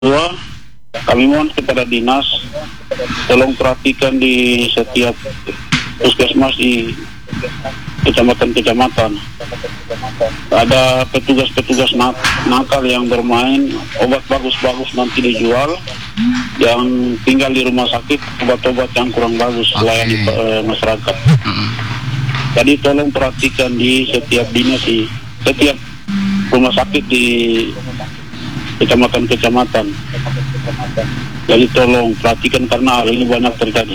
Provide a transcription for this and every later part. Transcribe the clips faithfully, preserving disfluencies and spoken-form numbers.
Dua, kami mohon kepada dinas tolong perhatikan di setiap puskesmas di kecamatan-kecamatan. Ada petugas-petugas nak nakal yang bermain obat bagus-bagus nanti dijual, yang tinggal di rumah sakit obat-obat yang kurang bagus layani uh, masyarakat. Jadi tolong perhatikan di setiap dinas, di setiap rumah sakit di kecamatan-kecamatan. Jadi tolong perhatikan karena hal ini banyak terjadi.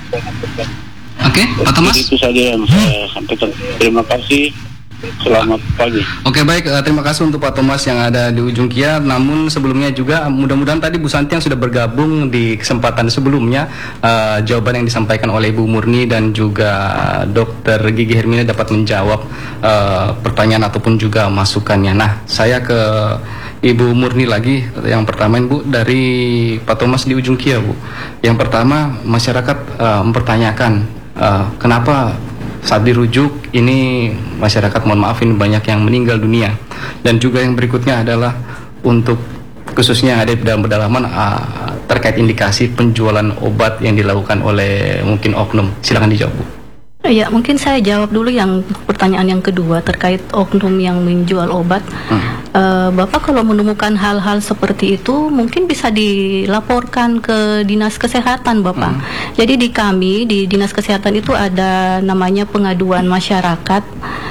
Oke, Pak Thomas. Itu saja yang saya sampaikan. Terima kasih. Selamat pagi. Oke, baik. Terima kasih untuk Pak Thomas yang ada di ujung kia. Namun sebelumnya juga mudah-mudahan tadi Bu Santi yang sudah bergabung di kesempatan sebelumnya, uh, jawaban yang disampaikan oleh Ibu Murni dan juga Dokter Gigi Hermina dapat menjawab uh, pertanyaan ataupun juga masukannya. Nah, saya ke Ibu Murni lagi. Yang pertama, Bu, dari Pak Thomas di ujung kia, Bu. Yang pertama, masyarakat uh, mempertanyakan uh, kenapa saat dirujuk ini masyarakat, mohon maaf, ini banyak yang meninggal dunia. Dan juga yang berikutnya adalah untuk khususnya ada dalam pendalaman uh, terkait indikasi penjualan obat yang dilakukan oleh mungkin oknum. Silakan dijawab, Bu. Ya, mungkin saya jawab dulu yang pertanyaan yang kedua terkait oknum yang menjual obat. Hmm. Uh, Bapak kalau menemukan hal-hal seperti itu mungkin bisa dilaporkan ke Dinas Kesehatan, Bapak. Hmm. Jadi di kami di Dinas Kesehatan itu ada namanya pengaduan masyarakat.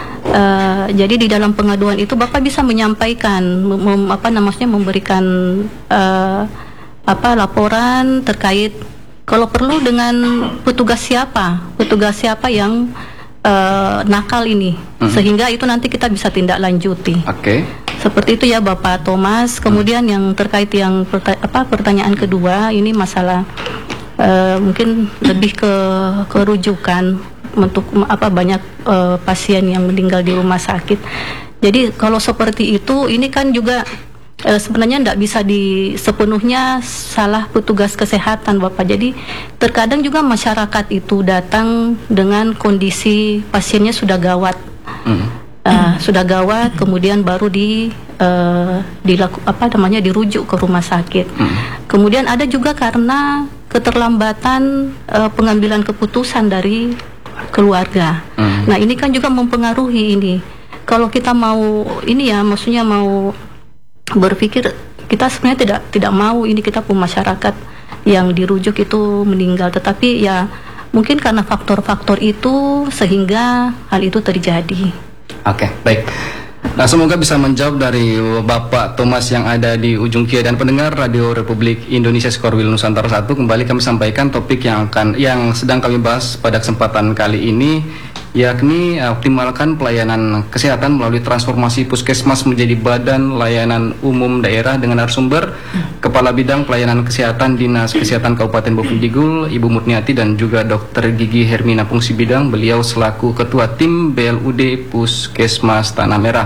Uh, jadi di dalam pengaduan itu Bapak bisa menyampaikan, mem, apa namanya memberikan uh, apa laporan terkait. Kalau perlu dengan petugas siapa, petugas siapa yang uh, nakal ini, mm-hmm. sehingga itu nanti kita bisa tindak lanjuti. Oke. Okay. Seperti itu ya Bapak Thomas. Kemudian mm. yang terkait yang perta- apa pertanyaan kedua ini masalah uh, mungkin lebih ke kerujukan untuk apa banyak uh, pasien yang meninggal di rumah sakit. Jadi kalau seperti itu ini kan juga E, sebenarnya tidak bisa di sepenuhnya salah petugas kesehatan, Bapak. Jadi terkadang juga masyarakat itu datang dengan kondisi pasiennya sudah gawat, mm. uh, sudah gawat, kemudian baru di uh, dilaku, apa namanya dirujuk ke rumah sakit. Mm. Kemudian ada juga karena keterlambatan uh, pengambilan keputusan dari keluarga. Mm. Nah ini kan juga mempengaruhi ini. Kalau kita mau ini ya, maksudnya mau berpikir kita sebenarnya tidak tidak mau ini kita pun masyarakat yang dirujuk itu meninggal, tetapi ya mungkin karena faktor-faktor itu sehingga hal itu terjadi. Oke, baik. Nah, semoga bisa menjawab dari Bapak Thomas yang ada di ujung kia dan pendengar Radio Republik Indonesia Skorwil Nusantara satu. Kembali kami sampaikan topik yang akan yang sedang kami bahas pada kesempatan kali ini, yakni optimalkan pelayanan kesehatan melalui transformasi puskesmas menjadi badan layanan umum daerah dengan narasumber Kepala Bidang Pelayanan Kesehatan Dinas Kesehatan Kabupaten Bovendigul, Ibu Murniati, dan juga Dokter Gigi Hermina Fungsi Bidang, beliau selaku Ketua Tim B L U D Puskesmas Tanah Merah.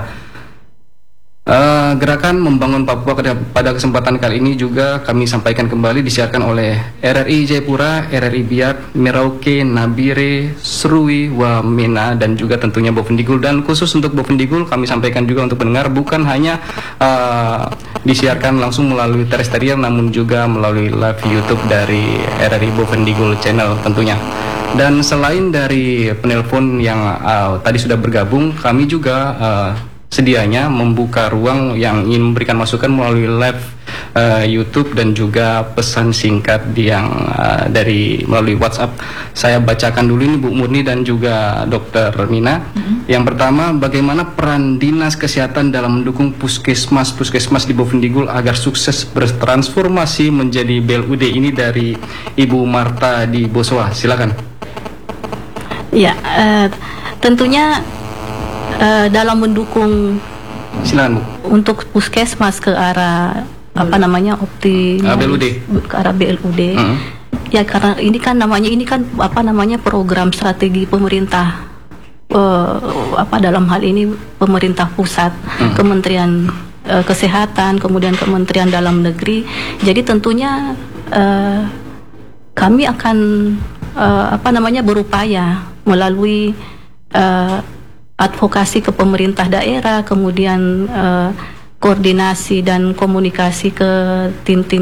Uh, gerakan Membangun Papua pada kesempatan kali ini juga kami sampaikan kembali disiarkan oleh R R I Jayapura, R R I Biak, Merauke, Nabire, Serui, Wamena, dan juga tentunya Bovendigul. Dan khusus untuk Bovendigul kami sampaikan juga untuk pendengar bukan hanya uh, disiarkan langsung melalui terrestrial, namun juga melalui live YouTube dari R R I Bovendigul Channel tentunya. Dan selain dari penelpon yang uh, tadi sudah bergabung, kami juga uh, sedianya membuka ruang yang ingin memberikan masukan melalui live uh, YouTube dan juga pesan singkat yang uh, dari melalui WhatsApp. Saya bacakan dulu ini Bu Murni dan juga Dokter Mina. Mm-hmm. Yang pertama, bagaimana peran Dinas Kesehatan dalam mendukung puskesmas-puskesmas di Bovendigul agar sukses bertransformasi menjadi B L U D ini, dari Ibu Marta di Bosowa. Silakan. Ya, uh, tentunya Uh, dalam mendukung Silakan, Bu. Untuk puskesmas ke arah apa namanya opti uh, B L U D ke arah B L U D, uh-huh. Ya karena ini kan namanya ini kan apa namanya program strategi pemerintah, uh, apa dalam hal ini pemerintah pusat, uh-huh. Kementerian uh, Kesehatan, kemudian Kementerian Dalam Negeri. Jadi tentunya uh, kami akan uh, apa namanya berupaya melalui uh, advokasi ke pemerintah daerah, kemudian uh, koordinasi dan komunikasi ke tim-tim